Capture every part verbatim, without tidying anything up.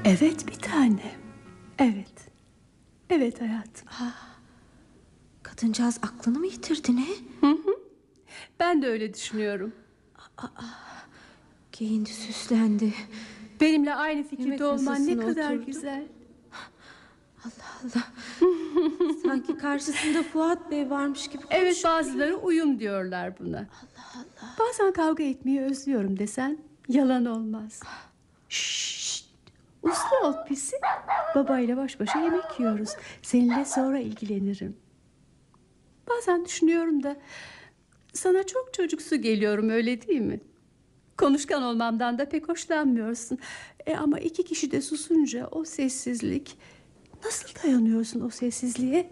Evet bir tane. Evet. Evet hayatım. Kadıncağız aklını mı yitirdi ne? Hı hı. Ben de öyle düşünüyorum. Giyindi, süslendi. Benimle aynı fikirde Yemek olman ne masasına kadar oturdu. güzel. Allah Allah. Sanki karşısında Fuat Bey varmış gibi konuşuyor. Evet, bazıları uyum diyorlar buna. Allah Allah. Bazen kavga etmeyi özlüyorum desen yalan olmaz. Şşşt. Uslu ol pisi. Babayla baş başa yemek yiyoruz. Seninle sonra ilgilenirim. Bazen düşünüyorum da sana çok çocuksu geliyorum, öyle değil mi? Konuşkan olmamdan da pek hoşlanmıyorsun. E ama iki kişi de susunca o sessizlik. Nasıl dayanıyorsun o sessizliğe?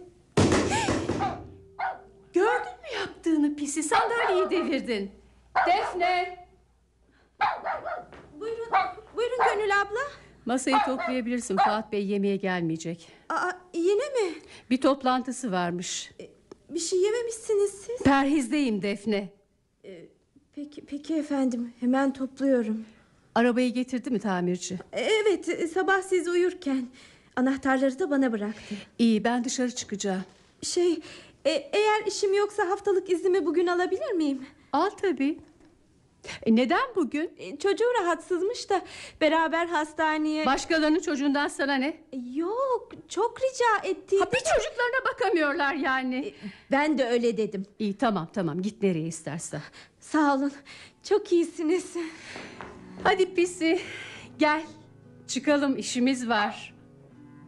Gördün mü yaptığını pisi? Sandalyeyi devirdin. Defne! Buyurun, buyurun Gönül abla. Masayı toplayabilirsin. Fuat Bey yemeğe gelmeyecek. Aa, yine mi? Bir toplantısı varmış. Bir şey yememişsiniz siz. Perhizdeyim Defne. Ee, peki, peki efendim, hemen topluyorum. Arabayı getirdi mi tamirci? Evet, sabah siz uyurken. Anahtarları da bana bıraktı. İyi, ben dışarı çıkacağım. Şey, e, eğer işim yoksa haftalık iznimi bugün alabilir miyim? Al tabii. E neden bugün? E, çocuğu rahatsızmış da beraber hastaneye... Başkalarının çocuğundan sana ne? E, Yok, çok rica etti. Ha, bir çocuklarına bakamıyorlar yani. Ben de öyle dedim. İyi, tamam tamam, git nereye istersen. Sağ olun, çok iyisiniz. Hadi pisi, gel çıkalım, işimiz var.